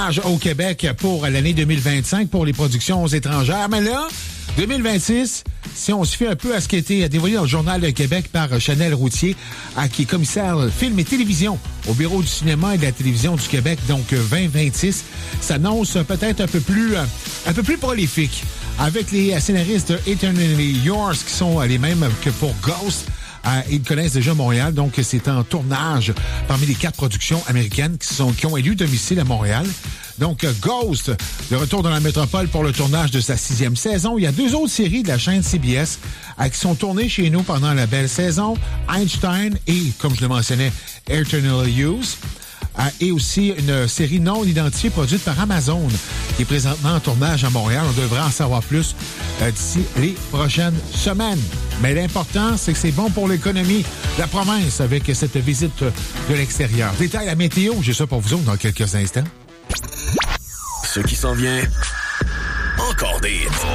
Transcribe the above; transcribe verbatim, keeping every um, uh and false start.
au Québec pour l'année deux mille vingt-cinq pour les productions étrangères. Mais là, deux mille vingt-six, si on se fait un peu à ce qui a été dévoilé dans le Journal de Québec par Chanel Routier, qui est commissaire film et télévision au Bureau du cinéma et de la télévision du Québec, donc vingt vingt-six, s'annonce peut-être un peu plus un peu plus prolifique, avec les scénaristes Eternally Yours qui sont les mêmes que pour Ghost. Euh, ils connaissent déjà Montréal, donc c'est en tournage parmi les quatre productions américaines qui sont qui ont élu domicile à Montréal. Donc, Ghost, de retour dans la métropole pour le tournage de sa sixième saison. Il y a deux autres séries de la chaîne C B S euh, qui sont tournées chez nous pendant la belle saison. Einstein et, comme je le mentionnais, Eternal Use. Euh, et aussi une série non identifiée produite par Amazon qui est présentement en tournage à Montréal. On devrait en savoir plus euh, d'ici les prochaines semaines. Mais l'important, c'est que c'est bon pour l'économie de la province avec cette visite de l'extérieur. Détail la météo, j'ai ça pour vous autres dans quelques instants. Ce qui s'en vient, encore des hits.